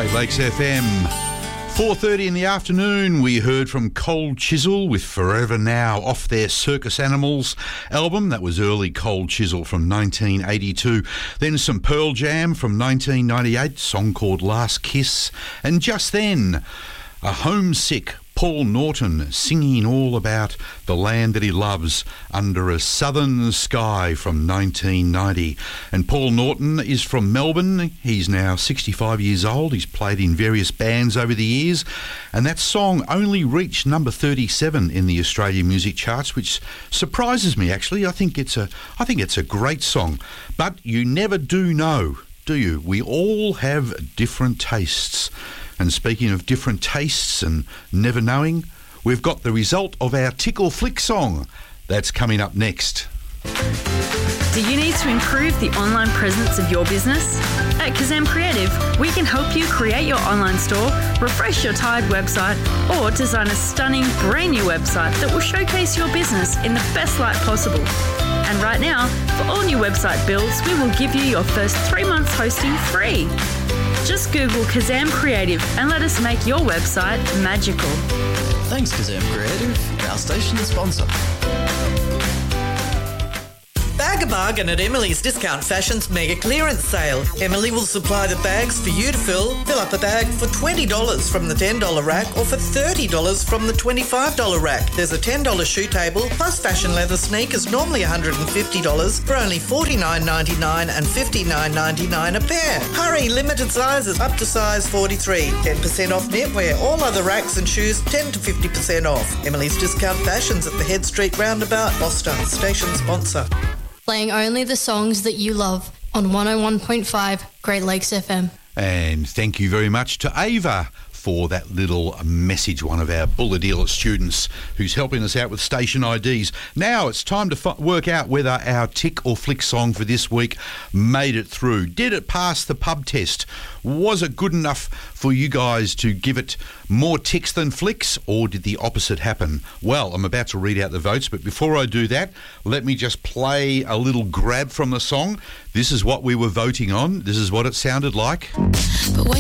Great Lakes FM. 4:30 in the afternoon, we heard from Cold Chisel with Forever Now off their Circus Animals album. That was early Cold Chisel from 1982. Then some Pearl Jam from 1998, a song called Last Kiss. And just then, a homesick Paul Norton singing all about the land that he loves under a southern sky from 1990. And Paul Norton is from Melbourne. He's now 65 years old. He's played in various bands over the years. And that song only reached number 37 in the Australian music charts, which surprises me, actually. I think it's a great song. But you never do know, do you? We all have different tastes. And speaking of different tastes and never knowing, we've got the result of our Tickle Flick song. That's coming up next. Do you need to improve the online presence of your business? At Kazam Creative, we can help you create your online store, refresh your tired website, or design a stunning brand new website that will showcase your business in the best light possible. And right now, for all new website builds, we will give you your first 3 months hosting free. Just Google Kazam Creative and let us make your website magical. Thanks, Kazam Creative, our station sponsor. Bag a bargain at Emily's Discount Fashion's mega clearance sale. Emily will supply the bags for you to fill. Fill up a bag for $20 from the $10 rack or for $30 from the $25 rack. There's a $10 shoe table plus fashion leather sneakers, normally $150 for only $49.99 and $59.99 a pair. Hurry, limited sizes up to size 43. 10% off knitwear. All other racks and shoes 10 to 50% off. Emily's Discount Fashions at the Head Street Roundabout, Gloucester. Station sponsor. Playing only the songs that you love on 101.5 Great Lakes FM. And thank you very much to Ava for that little message, one of our Bulladila students who's helping us out with station IDs. Now it's time to work out whether our Tick or Flick song for this week made it through. Did it pass the pub test? Was it good enough for you guys to give it more ticks than flicks, or did the opposite happen? Well, I'm about to read out the votes, but before I do that, let me just play a little grab from the song. This is what we were voting on. This is what it sounded like. But when